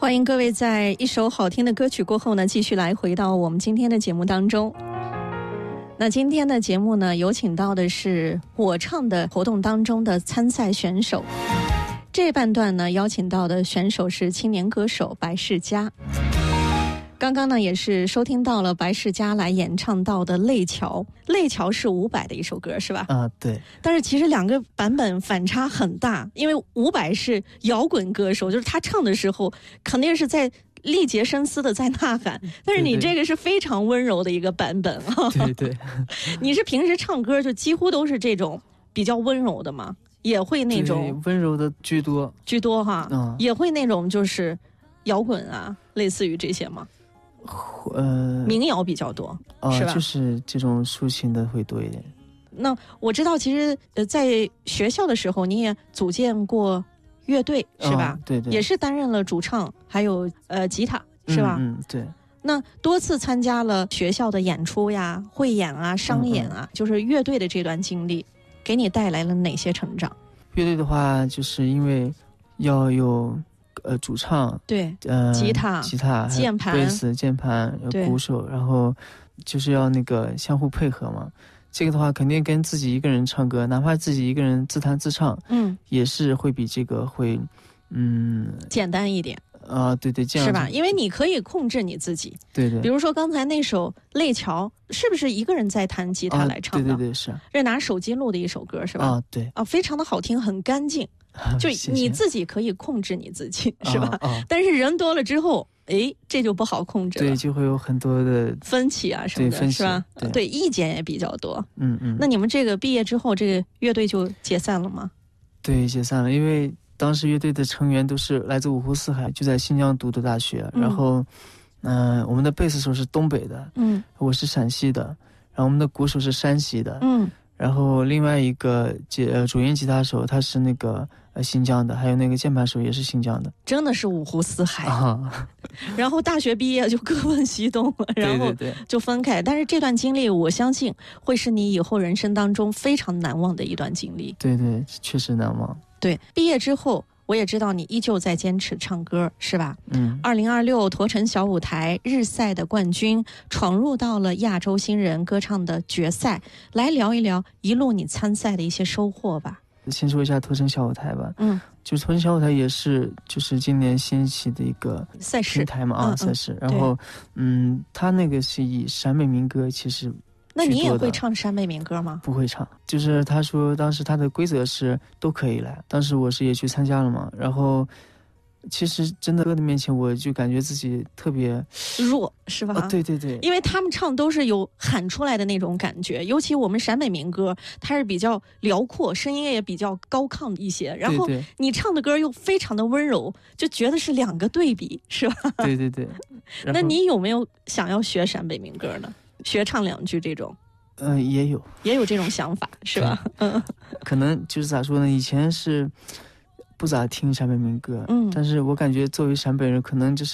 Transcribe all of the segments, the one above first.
欢迎各位在一首好听的歌曲过后呢，继续来回到我们今天的节目当中。那今天的节目呢，有请到的是我唱的活动当中的参赛选手。这半段呢，邀请到的选手是青年歌手白世嘉。刚刚呢，也是收听到了白世嘉来演唱到的《泪桥》。《泪桥》是伍佰的一首歌，是吧？ 对。 但是其实两个版本反差很大，因为伍佰是摇滚歌手，就是他唱的时候肯定是在力竭声嘶的在呐喊，但是你这个是非常温柔的一个版本啊。 对对。 你是平时唱歌就几乎都是这种比较温柔的吗？也会那种温柔的居多哈，也会那种就是摇滚啊，类似于这些吗？民谣比较多，是吧？ 就是这种抒情的会多一点。 那我知道，其实在学校的时候，你也组建过乐队，是吧？ 对对， 也是担任了主唱，还有吉他，是吧？ 对。 那多次参加了学校的演出呀、汇演啊、商演啊，就是乐队的这段经历，给你带来了哪些成长？ 乐队的话，就是因为要有主唱， 对，吉他、键盘、 贝斯、键盘、鼓手，然后就是要那个相互配合嘛。这个的话，肯定跟自己一个人唱歌，哪怕自己一个人自弹自唱，也是会比这个会， 简单一点。 对对，这样是吧？因为你可以控制你自己。 对对。 比如说刚才那首《泪桥》，是不是一个人在弹吉他来唱的？ 对对对，是。 这拿手机录的一首歌，是吧？ 对。 非常的好听，很干净。就你自己可以控制你自己，是吧？但是人多了之后，这就不好控制了。 对，就会有很多的分歧啊什么的，是吧？对，意见也比较多。那你们这个毕业之后，这个乐队就解散了吗？ 对，解散了，因为当时乐队的成员都是来自五湖四海，就在新疆读的大学。然后，我们的贝斯手是东北的，我是陕西的，然后我们的鼓手是山西的，然后另外一个主音吉他手他是那个新疆的，还有那个键盘手也是新疆的， 真的是五湖四海然后大学毕业就各奔西东了，然后就分开。但是这段经历，我相信会是你以后人生当中非常难忘的一段经历。 对对，确实难忘。 对，毕业之后我也知道你依旧在坚持唱歌，是吧？2026驼城小舞台日赛的冠军，闯入到了亚洲新人歌唱的决赛。来聊一聊一路你参赛的一些收获吧。 先说一下驼城小舞台吧。就驼城小舞台也是就是今年新起的一个赛事平台嘛，赛事。然后他那个是以陕北民歌，其实那你也会唱陕北民歌吗？ 不会唱，就是他说当时他的规则是都可以来，当时我是也去参加了嘛，然后其实真的歌的面前我就感觉自己特别弱，是吧？ 对对对， 因为他们唱都是有喊出来的那种感觉，尤其我们陕北民歌它是比较辽阔，声音也比较高亢一些，然后你唱的歌又非常的温柔，就觉得是两个对比，是吧？ 对对对。 那你有没有想要学陕北民歌呢？学唱两句这种？ 也有这种想法，是吧？ 可能就是咋说呢，以前是不咋听陕北民歌，但是我感觉作为陕北人，可能就是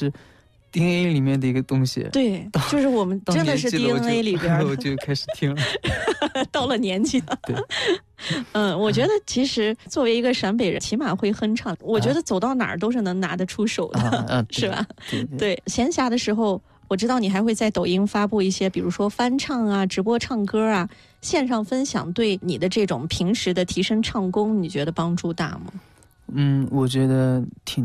DNA 里面的一个东西。 对，就是我们真的是 DNA 里边的， 我就开始听了。 到了年纪了。 对。 我觉得其实作为一个陕北人，起码会哼唱，我觉得走到哪儿都是能拿得出手的，是吧？对，闲暇的时候，我知道你还会在抖音发布一些，比如说翻唱啊、直播唱歌啊、线上分享，对你的这种平时的提升唱功，你觉得帮助大吗？ 我觉得挺